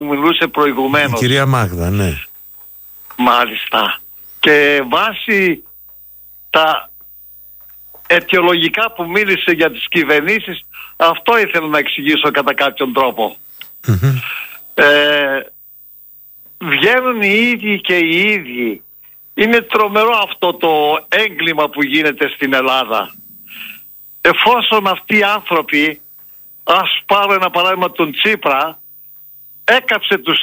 που μιλούσε προηγουμένως. Η κυρία Μάγδα, ναι. Μάλιστα. Και βάσει τα αιτιολογικά που μίλησε για τις κυβερνήσεις, αυτό ήθελα να εξηγήσω κατά κάποιον τρόπο. Βγαίνουν οι ίδιοι και οι ίδιοι. Είναι τρομερό αυτό το έγκλημα που γίνεται στην Ελλάδα. Εφόσον αυτοί οι άνθρωποι, ας πάρω ένα παράδειγμα τον Τσίπρα, έκαψε τους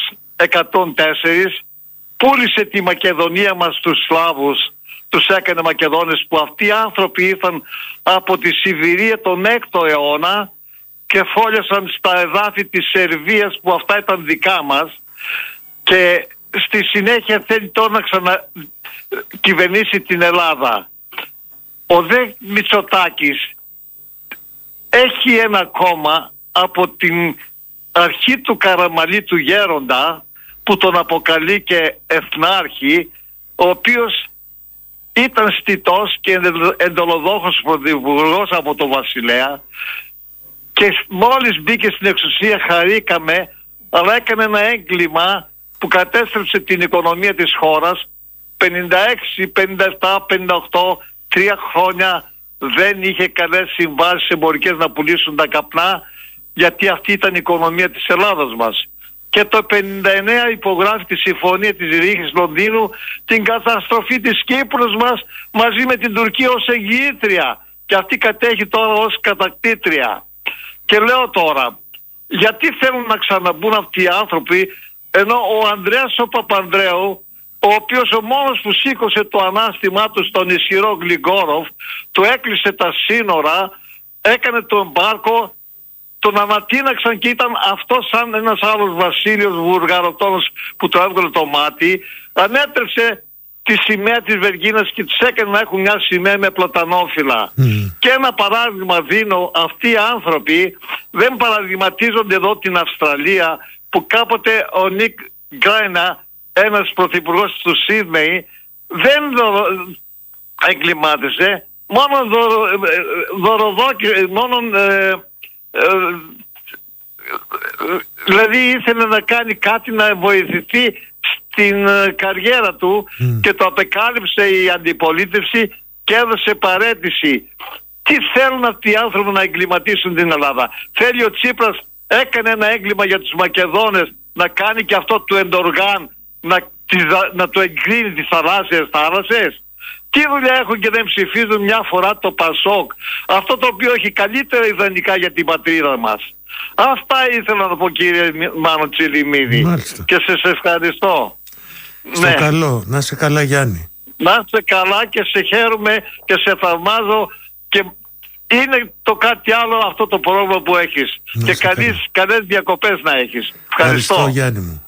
104, πούλησε τη Μακεδονία μας στους Σλάβους, τους έκανε Μακεδόνες, που αυτοί οι άνθρωποι ήρθαν από τη Σιβηρία τον 6ο αιώνα και φόλιασαν στα εδάφη της Σερβίας που αυτά ήταν δικά μας, και στη συνέχεια θέλει τώρα να ξανακυβερνήσει την Ελλάδα. Ο δε Μητσοτάκης έχει ένα κόμμα από την αρχή του Καραμαλή του Γέροντα, που τον αποκαλεί και εθνάρχη, ο οποίος ήταν στιτός και εντολοδόχος πρωθυπουργός από τον Βασιλέα, και μόλις μπήκε στην εξουσία χαρήκαμε, αλλά έκανε ένα έγκλημα που κατέστρεψε την οικονομία της χώρας. 56, 57, 58, 3 χρόνια δεν είχε καλές συμβάσεις εμπορικές να πουλήσουν τα καπνά, γιατί αυτή ήταν η οικονομία της Ελλάδας μας. Και το 59 υπογράφει τη συμφωνία της Ρήχης Λονδίνου, την καταστροφή της Κύπρους μας μαζί με την Τουρκία ως εγγυήτρια, και αυτή κατέχει τώρα ως κατακτήτρια. Και λέω τώρα, γιατί θέλουν να ξαναμπούν αυτοί οι άνθρωποι, ενώ ο Ανδρέας ο Παπανδρέου, ο οποίος ο μόνος που σήκωσε το ανάστημά του στον ισχυρό Γλιγκόροφ, του έκλεισε τα σύνορα, έκανε το εμπάρκο, τον ανατείναξαν και ήταν αυτό σαν ένας άλλος Βασίλειος Βουργαροτόνος που το έβγαλε το μάτι, ανέτρεψε τη σημαία της Βεργίνας και τους έκανε να έχουν μια σημαία με πλατανόφυλλα. Και ένα παράδειγμα δίνω, αυτοί οι άνθρωποι δεν παραδειγματίζονται εδώ την Αυστραλία, που κάποτε ο Νικ Γκράινα, ένας πρωθυπουργός του Σίδνεϊ, δεν εγκλημάτισε, δηλαδή ήθελε να κάνει κάτι να βοηθηθεί στην καριέρα του, και το απεκάλυψε η αντιπολίτευση και έδωσε παραίτηση. Τι θέλουν αυτοί οι άνθρωποι να εγκληματίσουν την Ελλάδα? Θέλει ο Τσίπρας, έκανε ένα έγκλημα για τους Μακεδόνες, να κάνει και αυτό του Εντοργάν, να του εγκρίνει τις θάλασσες? Τι δουλειά έχουν και δεν ψηφίζουν μια φορά το Πασόκ, αυτό το οποίο έχει καλύτερα ιδανικά για την πατρίδα μας? Αυτά ήθελα να πω, κύριε Μάνο Τσιλιμίδη. Μάλιστα. Και σας ευχαριστώ. Στο καλό, να είσαι καλά, Γιάννη. Να είσαι καλά και σε χαίρομαι και σε θαυμάζω, και είναι το κάτι άλλο αυτό το πρόβλημα που έχεις. Και καλές διακοπές να έχεις. Ευχαριστώ, Γιάννη μου.